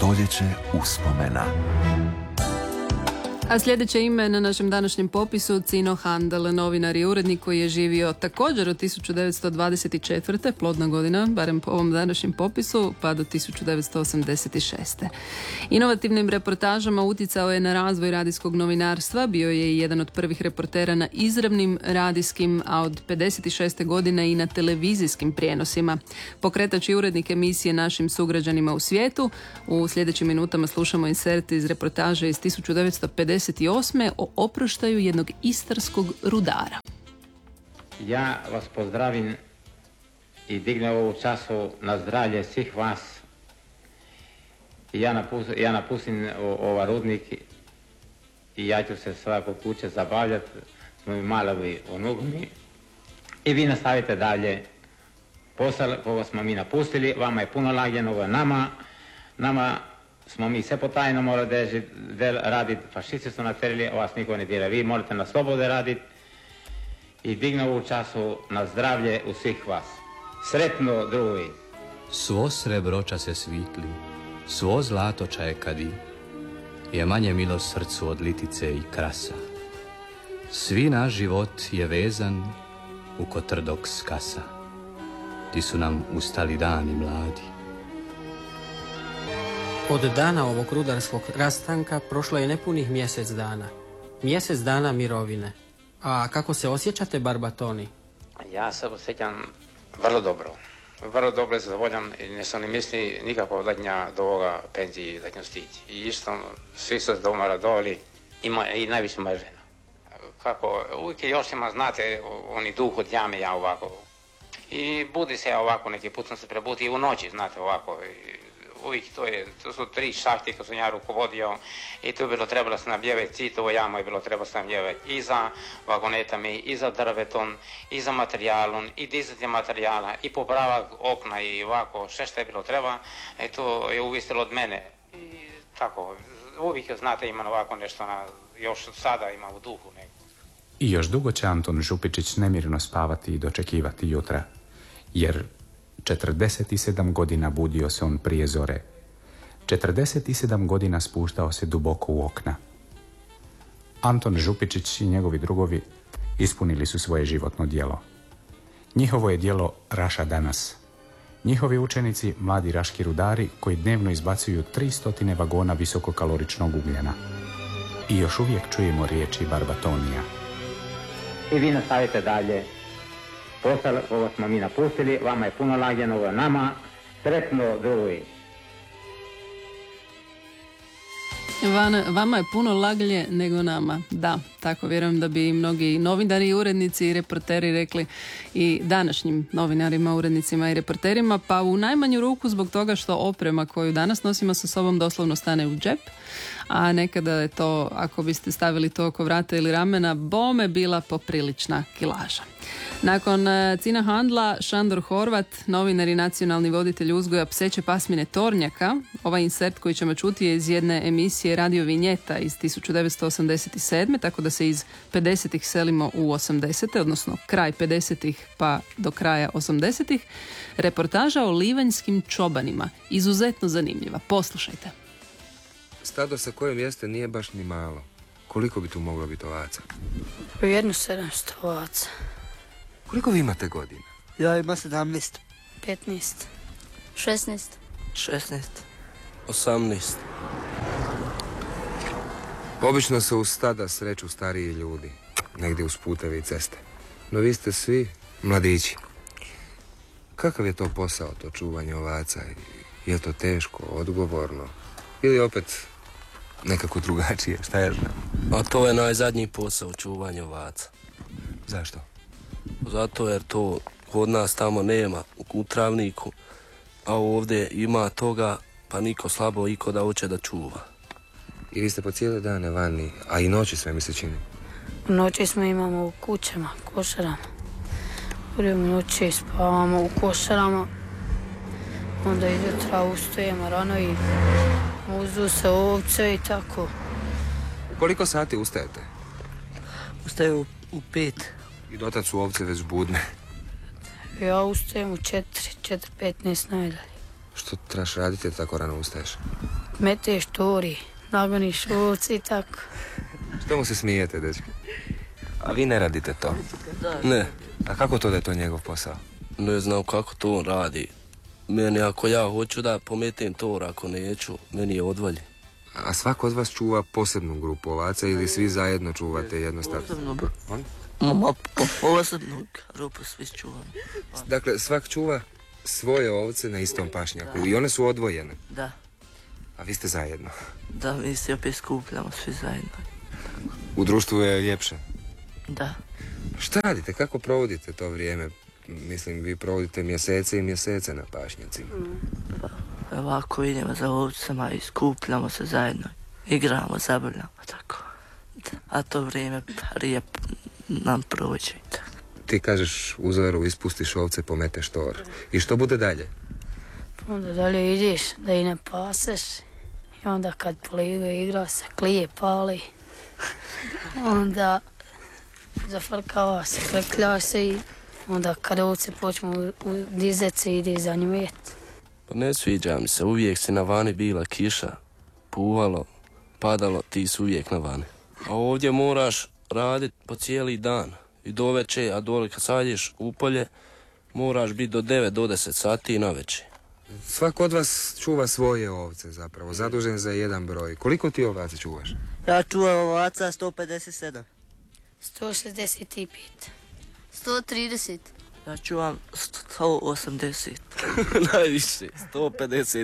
Stoljeće uspomena. A sljedeće ime na našem današnjem popisu Cino Handel, novinar i urednik koji je živio također od 1924. plodna godina, barem po ovom današnjem popisu, pa do 1986. Inovativnim reportažama utjecao je na razvoj radijskog novinarstva, bio je i jedan od prvih reportera na izravnim radijskim, a od 56. godine i na televizijskim prijenosima. Pokretač i urednik emisije Našim sugrađanima u svijetu. U sljedećim minutama slušamo insert iz reportaže iz 1958. o oproštaju jednog istarskog rudara. Ja vas pozdravim i dignem ovu času na zdravlje svih vas. Ja napustim ovaj rudnik i ja ću se svako kuće zabavljati, moji malovi unuki. I vi nastavite dalje posao koga smo mi napustili, vama je puno lagljeno, nama smo mi sve potajno morali raditi, fašisti su naterili, vas niko ne dira. Vi morate na slobode raditi i dignu ovu času na zdravlje u svih vas. Sretno, drugi. Svo srebro ča se svitli, svo zlato ča je kadi, je manje milo srcu od litice i krasa. Svi naš život je vezan u kotrdok skasa, ti su nam ustali dani mladi. Od dana ovog rudarskog rastanka prošlo je nepunih mjesec dana. Mjesec dana mirovine. A kako se osjećate, Barbatoni? Ja se osjećam vrlo dobro. Vrlo dobro se zadovoljam i ne sam ni misli nikako da dnja do ovoga penziji da ću stići. I isto svi su se doma radovali i najviše moja žena. Kako, uvijek još ima, znate, oni duh od jame ja ovako. I budi se ja ovako, neki put sam se prebuti i u noći, znate, ovako. Uvijek to su 3 šahti koje sam ja rukovodio i tu je bilo trebalo snabljevati citovo jamo je bilo trebalo snabljevati i za vagonetami, i za drvetom, i za materijalom, i dizati materijala, i popravak okna i ovako, sve što je bilo treba, to je uvisilo od mene. I tako, uvijek znate imam ovako nešto, još sada ima u duhu neko. I još dugo će Anton Župičić nemirno spavati i dočekivati jutra, jer 47 godina budio se on prije zore. 47 godina spuštao se duboko u okna. Anton Župičić i njegovi drugovi ispunili su svoje životno djelo. Njihovo je djelo Raša danas. Njihovi učenici, mladi raški rudari koji dnevno izbacuju 300 vagona visokokaloričnog ugljena. I još uvijek čujemo riječi Barbatonija. I vi nastavite dalje. Posao ovo smo mi napustili, vama je puno lagljeno, nama sretno, drugi. Vama je puno laglje nego nama. Da, tako vjerujem da bi mnogi novinari i urednici i reporteri rekli i današnjim novinarima, urednicima i reporterima, pa u najmanju ruku zbog toga što oprema koju danas nosimo sa sobom doslovno stane u džep, a nekada je to, ako biste stavili to oko vrata ili ramena, bome bila poprilična kilaža. Nakon Cina Handla, Šandor Horvat, novinar i nacionalni voditelj uzgoja pseće pasmine Tornjaka, ovaj insert koji ćemo čuti je iz jedne emisije Radio Vinjeta iz 1987. Tako da se iz 50-ih selimo u 80. odnosno kraj 50-ih pa do kraja 80-ih. Reportaža o livanjskim čobanima. Izuzetno zanimljiva. Poslušajte. Stado sa kojim jeste nije baš ni malo. Koliko bi tu moglo biti ovaca? Jedno 700 ovaca. Koliko vi imate godina? Ja imam 17. 15. 16. 16. 18. Obično se u stada sreću stariji ljudi, negdje uz puteve i ceste. No vi ste svi mladići. Kakav je to posao, to čuvanje ovaca? Je to teško, odgovorno? Ili opet nekako drugačije, šta ja znam? A to je najzadnji posao, čuvanje ovaca. Zašto? Zato jer to kod nas tamo nema u travniku, a ovdje ima toga, pa niko slabo iko da hoće da čuva. I vi ste po cijele dane vani, a i noći sve mi se čini? U noći smo imamo u kućama, košarama. U noći spavamo u košarama. Onda izjutra ustajemo rano i uzu se ovce i tako. Koliko sati ustajete? Ustaju u 5. I dotad su ovce već budne. Ja ustajem u 4:15 najdalje. Što trebaš raditi tako rano ustaješ? meteš tori, nagoniš ovce i tako. Što mu se smijete, dečki? A vi ne radite to? Ne, A kako to da je to njegov posao? ne znam kako to on radi. Meni ako ja hoću da pometem tor, ako neću, meni je odvalje. A svako od vas čuva posebnu grupu ovaca ili svi zajedno čuvate jednostavno? Posebnu grupu svi čuvamo. Dakle, svak čuva svoje ovce na istom pašnjaku i one su odvojene. Da, A vi ste zajedno. da mi se opet skupljamo svi zajedno. U društvu je ljepše. Da, Šta radite? Kako provodite to vrijeme? Mislim, vi provodite mjesece i mjesece na pašnjacima. ovako idemo za ovcama i skupljamo se zajedno. Igramo, zabavljamo, tako. Da. A to vrijeme prije nam prođe. Ti kažeš u zoru, ispustiš ovce, pometeš tor. I što bude dalje? Onda dalje ideš da i ne paseš. I onda kad polive igra se, klije pali. Onda zafrkava se, kleklja se i onda kad ovce počnu dizet se, ide za nju jet. Pa ne sviđa mi se, uvijek si na vani bila kiša, puvalo, padalo, ti si uvijek na vani. A ovdje moraš raditi po cijeli dan i do veče, a dole kad sađeš u polje, moraš biti do 9 do 10 sati na večer. Svak od vas čuva svoje ovce zapravo, zadužen za jedan broj. Koliko ti ovaca čuvaš? Ja čuvam ovaca 157. 165. 130. Ja čuvam 180. Najviše, 150.